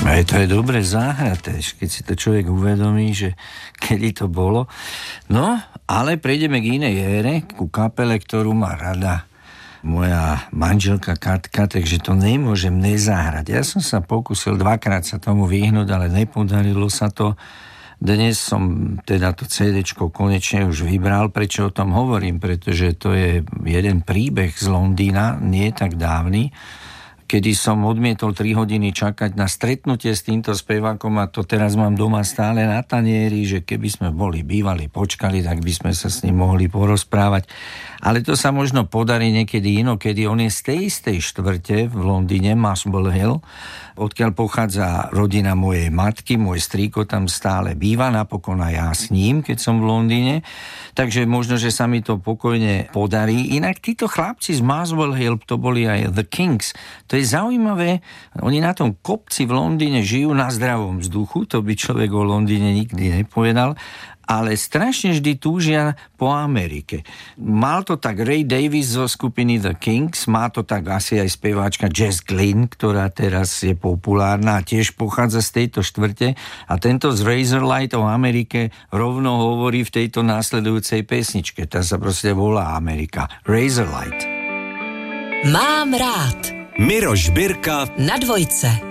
Aj to je dobre záhraté, keď si to človek uvedomí, že kedy to bolo. No, ale prejdeme k inej ére, ku kapele, ktorú má rada moja manželka Katka, takže to nemôžem nezahrať. Ja som sa pokúsil 2-krát sa tomu vyhnúť, ale nepodarilo sa to. Dnes som teda to CDčko konečne už vybral. Prečo o tom hovorím? Pretože to je jeden príbeh z Londýna, nie tak dávny, kedy som odmietol 3 hodiny čakať na stretnutie s týmto spevákom a to teraz mám doma stále na tanieri, že keby sme boli bývali, počkali, tak by sme sa s ním mohli porozprávať. Ale to sa možno podarí niekedy inokedy. On je z tej istej štvrte v Londýne, Muswell Hill, odkiaľ pochádza rodina mojej matky, môj strýko tam stále býva, napokon aj ja s ním, keď som v Londýne. Takže možno, že sa mi to pokojne podarí. Inak títo chlapci z Muswell Hill, to boli aj The Kings. To je zaujímavé, oni na tom kopci v Londýne žijú na zdravom vzduchu, to by človek o Londýne nikdy nepovedal, ale strašne vždy túžia po Amerike. Mal to tak Ray Davies zo skupiny The Kings, má to tak asi aj speváčka Jess Glynne, ktorá teraz je populárna a tiež pochádza z tejto štvrte a tento z Razorlight o Amerike rovno hovorí v tejto následujúcej pesničke. Tá sa proste volá Amerika. Razorlight. Mám rád. Miroš Birka na Dvojce.